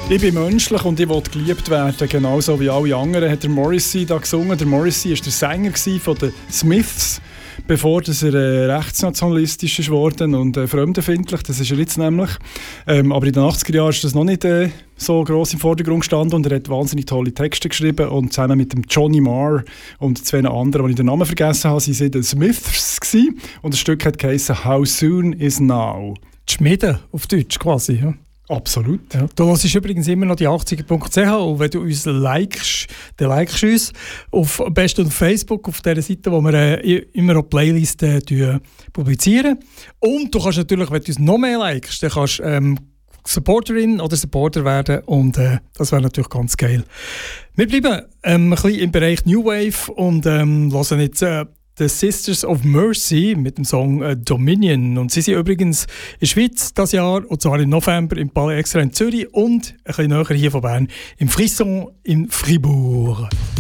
Ich bin menschlich und ich will geliebt werden, genauso wie alle anderen, hat der Morrissey da gesungen. Der Morrissey war der Sänger von den Smiths, bevor er rechtsnationalistisch ist worden und fremdenfindlich. Das ist er jetzt nämlich. Aber in den 80er Jahren ist das noch nicht so gross im Vordergrund gestanden und er hat wahnsinnig tolle Texte geschrieben und zusammen mit dem Johnny Marr und zwei anderen, die ich den Namen vergessen habe, sind sie die Smiths gewesen. Und das Stück hat geheißen «How Soon Is Now». Die Schmiede auf Deutsch quasi, ja. Absolut. Ja. Du hörst übrigens immer noch die 80er.ch und wenn du uns likest, dann likest du uns am besten auf Facebook, auf der Seite, wo wir immer auch Playlisten publizieren. Und du kannst natürlich, wenn du uns noch mehr likest, dann kannst Supporterin oder Supporter werden und das wäre natürlich ganz geil. Wir bleiben ein bisschen im Bereich New Wave und hören jetzt The Sisters of Mercy mit dem Song Dominion. Und sie sind übrigens in der Schweiz dieses Jahr, und zwar im November im Palais Extra in Zürich und ein bisschen näher hier von Bern im Frisson in Fribourg.